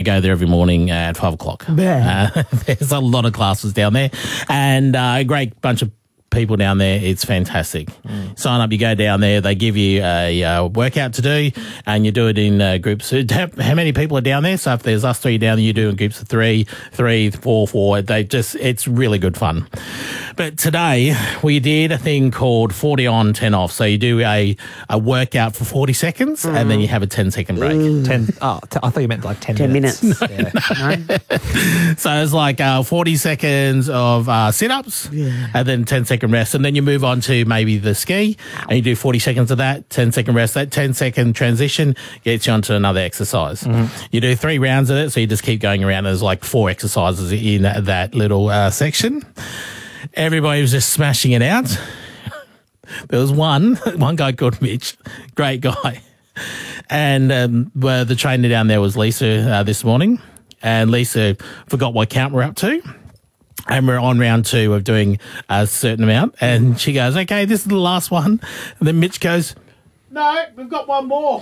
go there every morning at 5 o'clock. There's a lot of classes down there and a great bunch of people down there. It's fantastic. Sign up, you go down there, they give you a workout to do and you do it in groups. How many people are down there? So if there's us three down there, you do in groups of three, four. It's really good fun. But today we did a thing called 40 on, 10 off. So you do a workout for 40 seconds and then you have a 10-second break. I thought you meant like 10 minutes. No. So it's like 40 seconds of sit-ups and then 10-second rest. And then you move on to maybe the ski and you do 40 seconds of that, 10-second rest. That 10-second transition gets you onto another exercise. You do 3 rounds of it, so you just keep going around. There's like 4 exercises in that little section. Everybody was just smashing it out. There was one guy called Mitch, great guy. And the trainer down there was Lisa this morning. And Lisa forgot what count we're up to. And we're on round 2 of doing a certain amount. And she goes, okay, this is the last one. And then Mitch goes, no, we've got one more.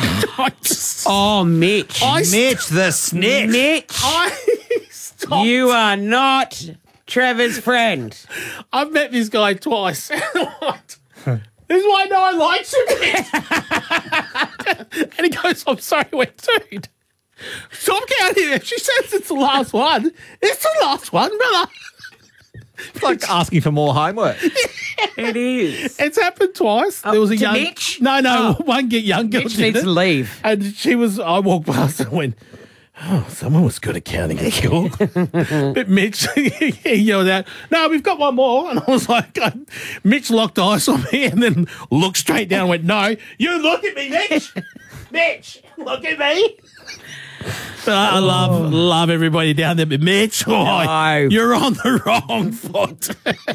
Mitch. Mitch the snitch. Mitch. You are not Trevor's friend. I've met this guy twice. This is why no one likes him. And he goes, I'm sorry, dude. Stop counting it. She says it's the last one. It's the last one, brother. It's like asking for more homework. It is. It's happened twice. There was a young Mitch? one young girl. Mitch needs to leave. And I walked past and went, oh, someone was good at counting at school. But Mitch, he yelled out, no, we've got one more. And I was like, Mitch locked eyes on me and then looked straight down and went, no, you look at me, Mitch. Mitch, look at me. But I love everybody down there. But Mitch, you're on the wrong foot.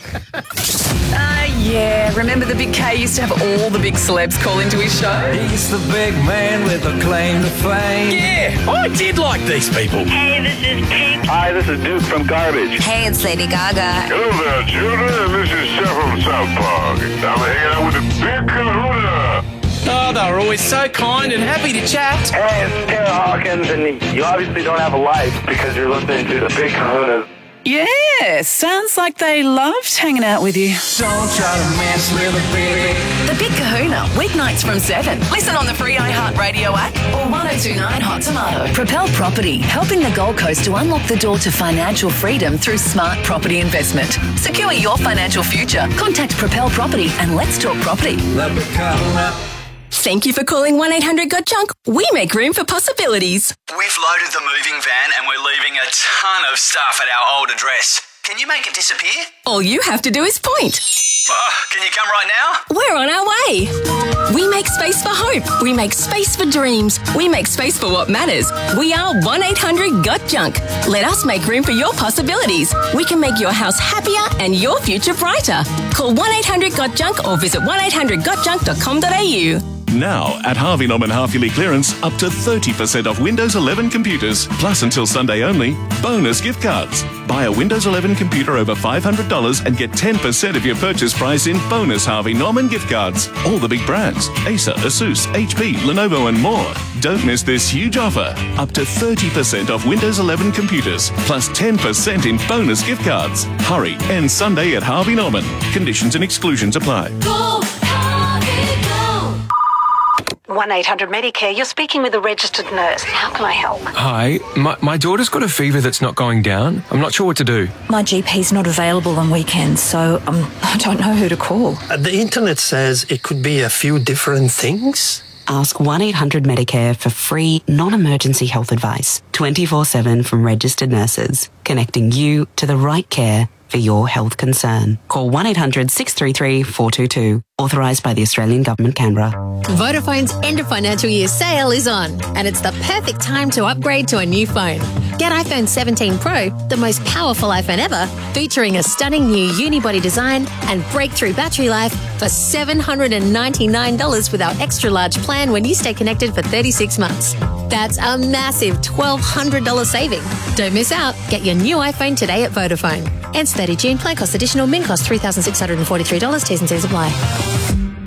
Yeah. Remember the Big K used to have all the big celebs call into his show? He's the big man with a claim to fame. Yeah, I did like these people. Hey, this is Pink. Hi, this is Duke from Garbage. Hey, it's Lady Gaga. Hello there, children. This is Chef from South Park. I'm hanging out with the Big Kahuna. Oh, they were always so kind and happy to chat. Hey, it's Taylor Hawkins, and you obviously don't have a life because you're listening to the Big Kahuna. Yeah, sounds like they loved hanging out with you. Don't try to mess with a baby. The Big Kahuna, weeknights from 7. Listen on the free iHeartRadio app or 1029 Hot Tomato. Propel Property, helping the Gold Coast to unlock the door to financial freedom through smart property investment. Secure your financial future. Contact Propel Property and let's talk property. The Big Kahuna. Thank you for calling 1-800-GOT-JUNK. We make room for possibilities. We've loaded the moving van and we're leaving a ton of stuff at our old address. Can you make it disappear? All you have to do is point. Can you come right now? We're on our way. We make space for hope. We make space for dreams. We make space for what matters. We are 1-800-GOT-JUNK. Let us make room for your possibilities. We can make your house happier and your future brighter. Call 1-800-GOT-JUNK or visit 1-800-GOT-JUNK.com.au. Now, at Harvey Norman half-yearly clearance, up to 30% off Windows 11 computers. Plus, until Sunday only, bonus gift cards. Buy a Windows 11 computer over $500 and get 10% of your purchase price in bonus Harvey Norman gift cards. All the big brands, Acer, Asus, HP, Lenovo and more. Don't miss this huge offer. Up to 30% off Windows 11 computers, plus 10% in bonus gift cards. Hurry, end Sunday at Harvey Norman. Conditions and exclusions apply. Go, Harvey, go. 1-800-Medicare, you're speaking with a registered nurse. How can I help? Hi, my daughter's got a fever that's not going down. I'm not sure what to do. My GP's not available on weekends, so I don't know who to call. The internet says it could be a few different things. Ask 1-800-Medicare for free, non-emergency health advice, 24/7 from registered nurses, connecting you to the right care for your health concern. Call 1-800-633-422. Authorised by the Australian Government, Canberra. Vodafone's end of financial year sale is on, and it's the perfect time to upgrade to a new phone. Get iPhone 17 Pro, the most powerful iPhone ever, featuring a stunning new unibody design and breakthrough battery life for $799 with our extra large plan when you stay connected for 36 months. That's a massive $1,200 saving. Don't miss out. Get your new iPhone today at Vodafone. Ends 30 June. Plan costs additional. Min cost $3,643. T's and C's apply.